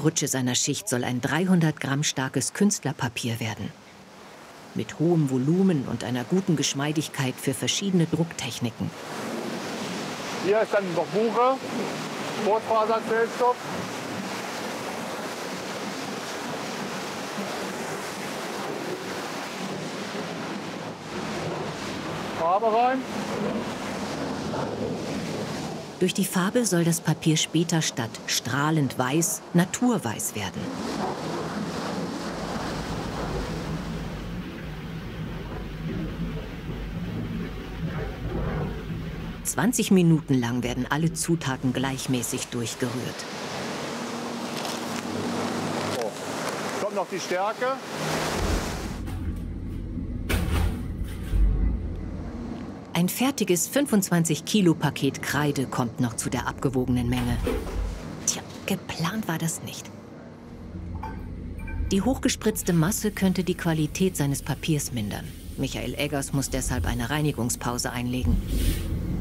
Gerutsche seiner Schicht soll ein 300 Gramm starkes Künstlerpapier werden. Mit hohem Volumen und einer guten Geschmeidigkeit für verschiedene Drucktechniken. Hier ist dann noch Buche, Kurzfaserzellstoff. Farbe rein. Durch die Farbe soll das Papier später statt strahlend weiß naturweiß werden. "20 Minuten lang werden alle Zutaten gleichmäßig durchgerührt. So. Kommt noch die Stärke. Ein fertiges 25-Kilo-Paket Kreide kommt noch zu der abgewogenen Menge. Tja, geplant war das nicht. Die hochgespritzte Masse könnte die Qualität seines Papiers mindern. Michael Eggers muss deshalb eine Reinigungspause einlegen.